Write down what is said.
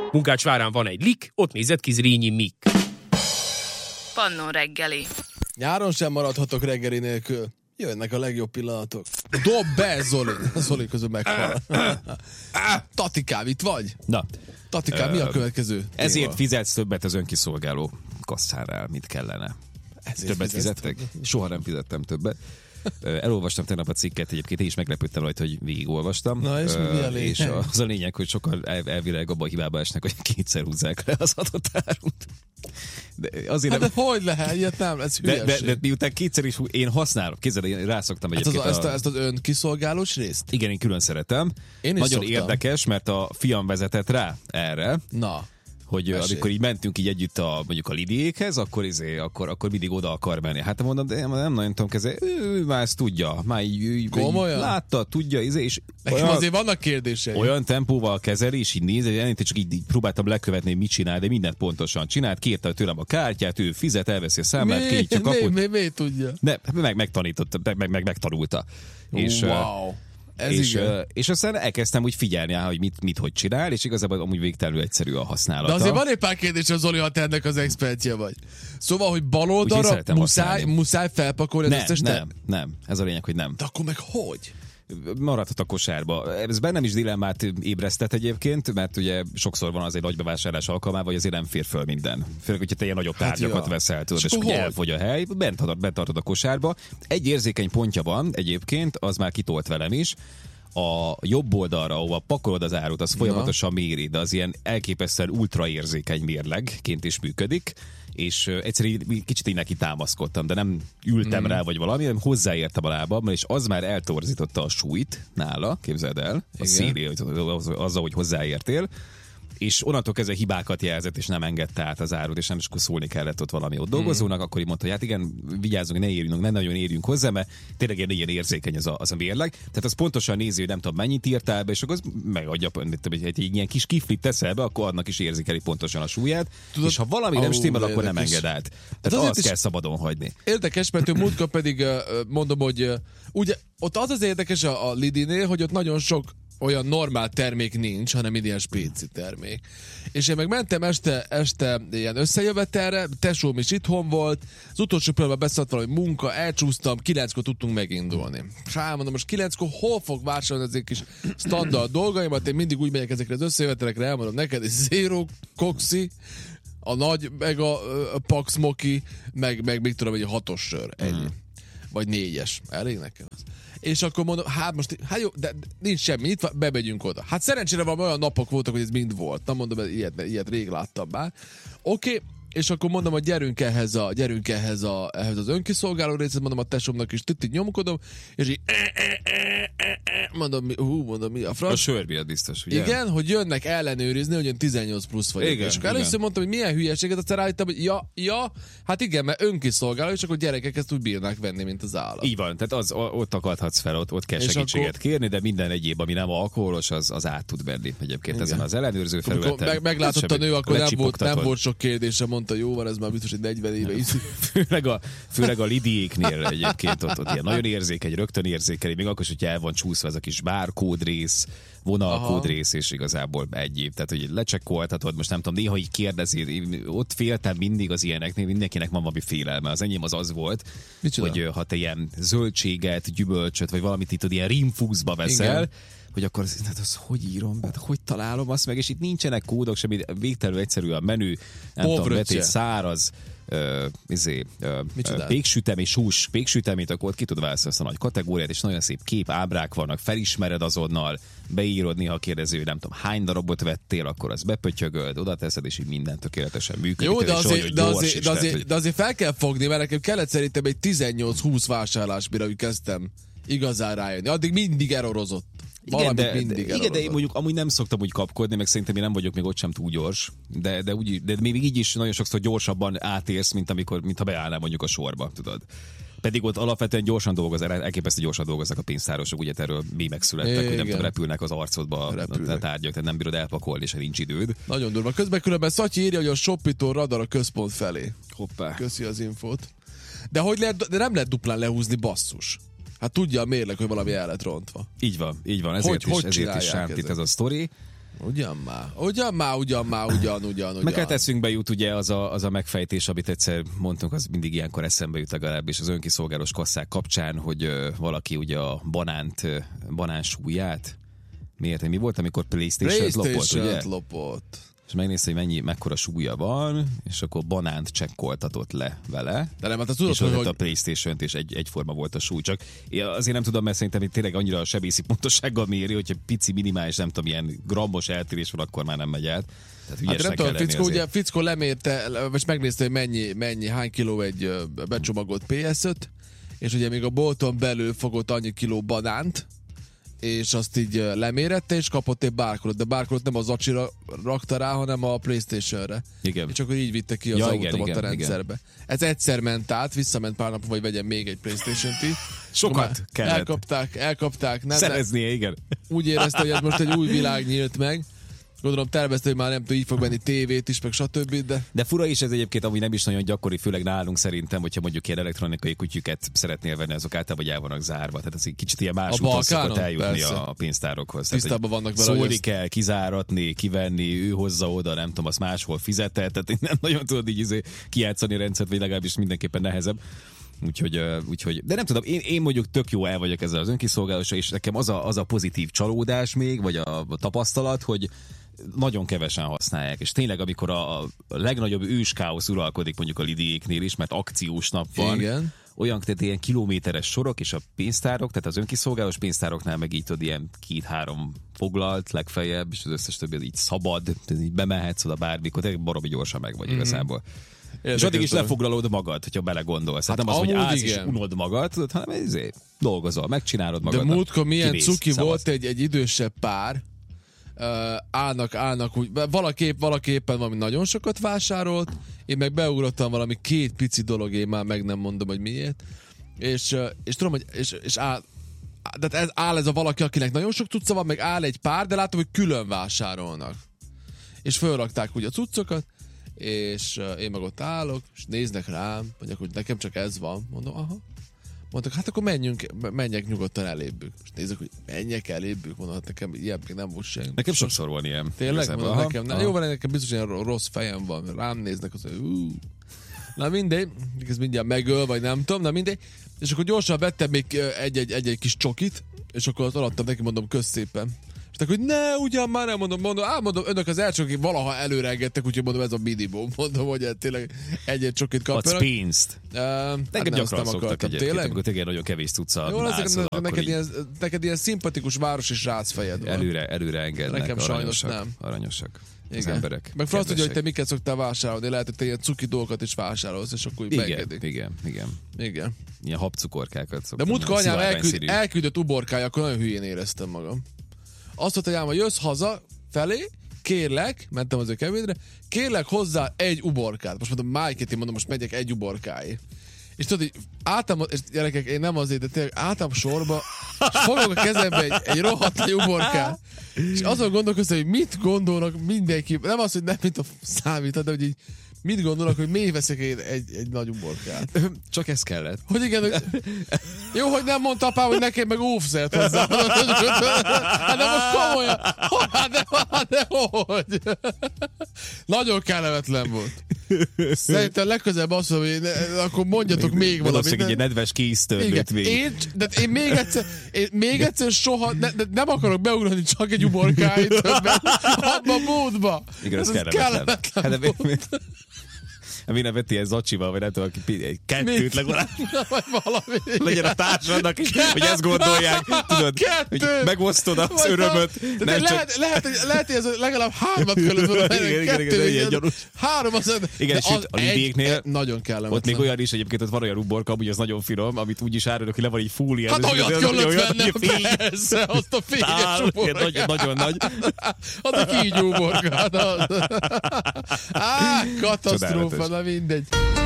Munkácsvárán van egy lik, ott nézett ki Zrínyi Mik. Pannon reggeli. Nyáron sem maradhatok reggeli nélkül. Jönnek a legjobb pillanatok. Dob be, Zoli! Zoli közül meghal. Tatikám, itt vagy? Na. Tatikám, mi a következő Ezért téma? fizetsz többet az önkiszolgáló kasszánál, mint kellene. Ezért Többet fizetsz fizettek? Soha nem fizettem többet. Elolvastam tegnap a cikket, egyébként én is meglepődtem rajta, hogy végigolvastam. Na, és mi a lényeg? És az a lényeg, hogy sokan elvileg abban a hibába esnek, hogy kétszer húzzák le az adott árut. De azért Hát de hogy lehet? Ilyet nem, ez hülyeség. de miután kétszer is én használom, képzeld, én rászoktam egyébként. Ezt az önkiszolgálós részt? Igen, én külön szeretem. Én is Nagyon szoktam. érdekes, mert a fiam vezetett rá erre. Na. Hogy Mesélj. amikor így mentünk így együtt mondjuk a Lidiékhez, akkor mindig oda akar menni. Hát mondom, de nem nagyon tudom kezelni. Ő már ezt tudja. Már így látta, tudja, és Nekem azért vannak kérdései. Olyan tempóval kezeli, és így néz, én csak így próbáltam lekövetni, hogy mit csinál, de mindent pontosan csinált. Kérte tőlem a kártyát, ő fizet, elveszi a számlát, kinyitja a kaput. Mi tudja? Megtanította, megtanulta. Wow. És aztán elkezdtem úgy figyelni, hogy mit hogy csinál, és igazából amúgy végtelenül egyszerű a használata. De azért van egy pár kérdés, az Zoli, ha te ennek az expertje vagy. Szóval, hogy bal oldalra muszáj felpakolni az összes nem. Ez a lényeg, hogy nem. De akkor meg hogy? Maradhat a kosárba. Ez bennem is dilemmát ébresztett egyébként, mert ugye sokszor van az egy nagy bevásárlás alkalmával, hogy azért nem fér föl minden. Főleg, hogyha te ilyen nagyobb tárgyakat veszel, tudod, és ugye elfogy a hely, bent tartod a kosárba. Egy érzékeny pontja van egyébként, az már kitolt velem is. A jobb oldalra, ahova pakolod az árut, az folyamatosan méri, de az ilyen elképesztően ultraérzékeny mérlegként is működik, és egyszerűen kicsit így neki támaszkodtam, de nem ültem rá vagy valami, hanem hozzáértem a lábammal, és az már eltorzította a súlyt nála, képzeld el, a szíri, azzal, hogy hozzáértél, és onnantól kezdve hibákat jelzett, és nem engedte át az árut, és nem is akkor szólni kellett ott valami ott dolgozónak, akkor így mondta, hogy hát igen, vigyázzunk, ne nagyon érjünk hozzá, mert tényleg ilyen érzékeny az a mérleg. Tehát az pontosan nézi, hogy nem tudom, mennyit írtál be, és akkor az megadja, hogy egy ilyen kis kiflit teszel be, akkor annak is érzékeli pontosan a súlyát, és ha valami nem stimmel, akkor nem enged át. Tehát azt kell szabadon hagyni. Érdekes, mert ő múltkor pedig mondom, hogy ugye ott az érdekes a Lidinél, hogy ott nagyon sok olyan normál termék nincs, hanem ilyen spéci termék. És én meg mentem este ilyen összejövetelre, tesóm is itthon volt, az utolsó pillanatban beszállt valami munka, elcsúsztam, 9-kor tudtunk megindulni. És mondom, most 9-kor hol fog vásárolni az egy kis standard dolgaimat, én mindig úgy megyek ezekre az összejövetelekre, elmondom neked, egy Zero Coxi, a nagy, meg a Pax Moki, meg még tudom, egy 6-os sör, ennyi. Vagy 4-es. Elég nekem az. És akkor mondom, hát jó, de nincs semmi, itt bemegyünk oda. Hát szerencsére van olyan napok voltak, hogy ez mind volt. Nem mondom, ilyet rég láttam már. Oké, és akkor mondom, hogy gyerünk ehhez az önkiszolgáló részet, mondom a tesómnak is, itt nyomkodom, és így mondom, mi a franc? A sörbiat biztos, ugye? Igen, hogy jönnek ellenőrizni, hogy 18 plusz vagy. Igen, és akkor először mondtam, hogy milyen hülyeséget, aztán rájöttem, hogy hát igen, mert önkiszolgáló, és akkor gyerekek ezt úgy bírnák venni, mint az állat. Így van, tehát ott akadhatsz fel, ott kell segítséget kérni, de minden egyéb, ami nem alkoholos, az át tud venni egyébként igen. Ezen az ellenőrző felületen. Meglátott a nő, akkor nem volt sok kérdése, mondta, jó van, ez már biztos, hogy 40 éve is. Főleg a Lidiéknél egyébként ott ilyen nagyon érzékeny, rögtön érzékeli, még akkor is, hogyha el van csúszva ez a kis bárkódrész, vonalkódrész, és igazából egyéb. Tehát, hogy lecsekkoltatod, most nem tudom, néha így kérdezi, ott féltem mindig az ilyeneknél, mindenkinek van valami félelme. Az enyém az volt, hogy ha te ilyen zöldséget, gyümölcsöt, vagy valamit itt ilyen rimfúzba veszel, igen. Hogy akkor az hogy írom be, hogy találom azt meg, és itt nincsenek kódok, semmi végtelenül egyszerű a menü, nem tudom, egy száraz péksütemény, sós péksüteményt, akkor ott ki tud választani azt a nagy kategóriát, és nagyon szép kép, ábrák vannak, felismered azonnal, beírod, néha kérdező, nem tudom, hány darabot vettél, akkor az bepötyögöd, oda teszed, és így minden tökéletesen működik. Jó, de azért fel kell fogni, mert nekem kellett szerintem egy 18-20 vásárlás, mire úgy kezdtem igazán rájönni. Addig mindig errorozott. Igen, de én mondjuk amúgy nem szoktam úgy kapkodni, meg szerintem én nem vagyok még ott sem túl gyors, de még így is nagyon sokszor gyorsabban átérsz, mint ha beállnál mondjuk a sorba, tudod. Pedig ott alapvetően gyorsan elképesztő gyorsan dolgoznak a pénztárosok, ugye erről mi megszülettek, hogy nem tudom, repülnek az arcodba a tárgyak, tehát nem bírod elpakolni, és nincs időd. Nagyon durva. Közben különben Szatyi írja, hogy a Shopitól radar a központ felé. Hoppá. Köszi az infót. De nem lehet duplán lehúzni, basszus. Hát tudja a mérleg, hogy valami el lett rontva. Így van. Ezért is sántít ez a sztori. Ugyan már. Meg hát eszünkbe jut ugye az a megfejtés, amit egyszer mondtunk, az mindig ilyenkor eszembe jut legalábbis az önkiszolgálós kasszák kapcsán, hogy valaki ugye a banán súlyát, mi volt, amikor PlayStation-t lopott, és megnézte, hogy mekkora súlya van, és akkor banánt csekkoltatott le vele. De nem, hát tudod, és hogy a PlayStation-t, és egyforma volt a súly. Csak azért nem tudom, mert szerintem itt tényleg annyira a sebészi pontossággal méri, hogyha pici, minimális, nem tudom, ilyen grammos eltérés van, akkor már nem megy át. Hát nem tudom, Fickó lemérte, vagy megnézte, hogy hány kiló egy becsomagolt PS5, és ugye még a bolton belül fogott annyi kiló banánt, és azt így lemérette, és kapott egy bárkodot, de bárkodot nem az acsira rakta rá, hanem a PlayStation-re. Igen. És akkor így vitte ki az automata rendszerbe. Igen. Ez egyszer ment át, visszament pár napon, vagy vegyen még egy PlayStation-t is. Sokat kellett. Elkapták. Szereznie, igen. Úgy érezte, hogy ez most egy új világ nyílt meg. Gondolom tervezte, hogy már nem tudom, így fog venni tévét is, meg stb. De fura is ez egyébként, ami nem is nagyon gyakori, főleg nálunk szerintem, hogyha mondjuk ilyen elektronikai kutyuket szeretnél venni, azok általában el vannak zárva. Tehát ez egy kicsit ilyen más úton szokott eljutni persze. A pénztárokhoz. Tisztában vannak vele. Szólni kell, kizáratni, kivenni, ő hozza oda, nem tudom, azt máshol fizetett, tehát nem nagyon tudod így kijátszani a rendszert, vagy legalábbis mindenképpen nehezebb. Úgyhogy, de nem tudom, én mondjuk tök jó el vagyok ezzel az önkiszolgálással, és nekem az a pozitív csalódás még, vagy a tapasztalat, hogy nagyon kevesen használják, és tényleg amikor a legnagyobb őskáosz uralkodik mondjuk a Lidiéknél is, mert akciós nap van, igen. Olyan, tehát ilyen kilométeres sorok, és a pénztárok, tehát az önkiszolgálós pénztároknál meg így tudod, ilyen 2-3 foglalt legfeljebb, és az összes többi így szabad, tehát így bemehetsz oda bármikor, tényleg baromi gyorsan meg vagy igazából. És addig is lefoglalod magad, hogyha belegondolsz. Hát nem az, hogy állsz és unod magad, hanem dolgozol, megcsinálod magad. De múltkor milyen cuki volt egy idősebb pár, állnak úgy, valaképpen valami nagyon sokat vásárolt, én meg beugrottam valami 2 pici dolog, én már meg nem mondom, hogy miért, és tudom, hogy és áll ez a valaki, akinek nagyon sok cucca van, meg áll egy pár, de látom, hogy külön vásárolnak. És fölrakták úgy a cuccokat, és én meg ott állok, és néznek rám, mondják, hogy nekem csak ez van. Mondom, aha. Mondtak, hát akkor menjek nyugodtan elébbük. És nézek, hogy menjek elébbük. Mondom, hát nekem ilyen még nem volt sem. Nekem sokszor van ilyen. Tényleg? Mondom, nekem nem. Jó van, nekem biztos ilyen rossz fejem van. Rám néznek, az, hogy Na mindegy, ez mindjárt megöl, vagy nem tudom, na mindegy. És akkor gyorsan vettem még egy kis csokit, és akkor azt alattam neki, mondom, kösz szépen. Tehát, hogy ne, ugyan már nem mondom, önök az első, akik valaha előregettek, úgyhogy mondom, ez a minimum. Mondom, hogy tényleg egy csokit kapjanak. Adsz pénzt. Nekem gyakran szoktak egyébként, amikor tényleg nagyon kevés tudsz neked ilyen szimpatikus városi srác fejed van. Előre engednek. Nekem sajnos nem. Aranyosak. Az emberek. Meg franc tudja, hogy te miket szoktál vásárolni, lehet, hogy te ilyen cuki dolgokat is vásárolsz, és akkor megengedik. Igen. Ilyen habcukorkákat szoktam. De múltkor anyám elküldött uborkája, akkor nagyon hülyén éreztem magam. Azt mondta, hogy jössz haza felé, kérlek, mentem az ő kevédre, kérlek hozzá egy uborkát. Most mondom, Májkét, én mondom, most megyek egy uborkáig. És tudod, így álltam, és gyerekek, én nem azért, de tényleg álltam sorba, és fogok a kezembe egy rohadt nagy uborkát. És azon gondolkoztam, hogy mit gondolnak mindenki, nem az, hogy nem mint a számít, de hogy így mit gondolnak, hogy miért veszek én egy nagy uborkát? Csak ez kellett. Hogy igen, hogy... Jó, hogy nem mondta apám, hogy nekem meg óvszert hozzá. Hát de most komolyan. De hogy? Nagyon kellemetlen volt. Szerintem legközelebb azt mondom, hogy akkor mondjatok még valamit. Valószínűleg egy nedves kéztörlőt még. Én még egyszer soha nem akarok beugrani csak egy uborkáit többet abba a módba. Igen, ez kellemetlen volt. Minden vett ilyen zacsival, vagy nem tudom, egy kettőt legalább. Vagy valami. Legyen a társadnak, hogy ezt gondolják. Tudod, hogy megosztod az örömöt. Lehet, hogy ez legalább 3 kellett volna. Igen, 3 az... Igen, és itt a Lidiéknél nagyon kellemetlen. Ott még olyan is, egyébként ott van olyan uborka, amúgy az nagyon finom, amit úgy is árulnak, hogy le van így fólián. Hát olyat kellett vennem, persze, azt a fényes uborkát. Nagyon nagy. Az a kígyó uborkát. Katasztrófa, na mindegy.